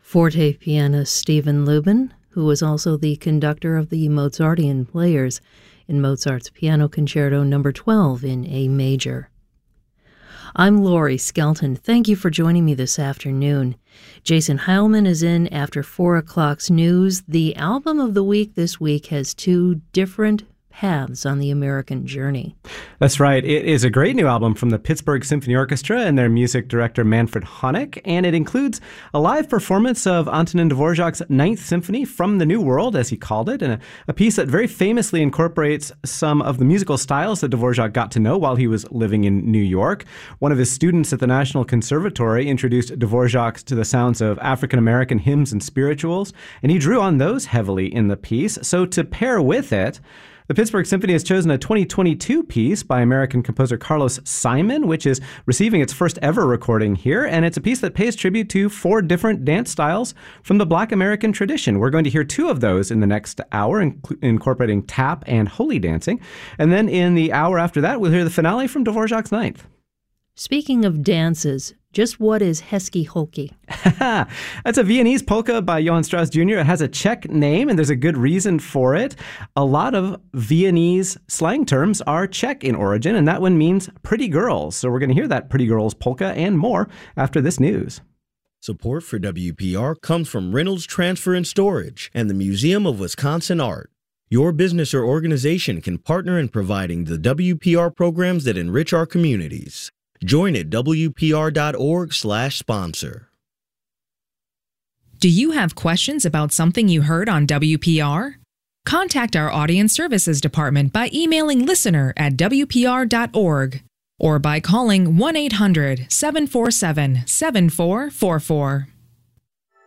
Forte pianist Stephen Lubin, who was also the conductor of the Mozartian Players in Mozart's Piano Concerto No. 12 in A major. I'm Laurie Skelton. Thank you for joining me this afternoon. Jason Heilman is in after 4 o'clock's news. The album of the week this week has two different paths on the American journey. That's right. It is a great new album from the Pittsburgh Symphony Orchestra and their music director Manfred Honeck, and it includes a live performance of Antonin Dvorak's Ninth Symphony from the New World, as he called it, and a piece that very famously incorporates some of the musical styles that Dvorak got to know while he was living in New York. One of his students at the National Conservatory introduced Dvorak to the sounds of African-American hymns and spirituals, and he drew on those heavily in the piece. So to pair with it, the Pittsburgh Symphony has chosen a 2022 piece by American composer Carlos Simon, which is receiving its first ever recording here, and it's a piece that pays tribute to 4 different dance styles from the Black American tradition. We're going to hear 2 of those in the next hour, incorporating tap and holy dancing, and then in the hour after that, we'll hear the finale from Dvorak's Ninth. Speaking of dances, just what is Hesky Holky? That's a Viennese polka by Johann Strauss Jr. It has a Czech name, and there's a good reason for it. A lot of Viennese slang terms are Czech in origin, and that one means pretty girls. So we're going to hear that Pretty Girls polka and more after this news. Support for WPR comes from Reynolds Transfer and Storage and the Museum of Wisconsin Art. Your business or organization can partner in providing the WPR programs that enrich our communities. Join at WPR.org/sponsor. Do you have questions about something you heard on WPR? Contact our Audience Services Department by emailing listener@WPR.org or by calling 1-800-747-7444.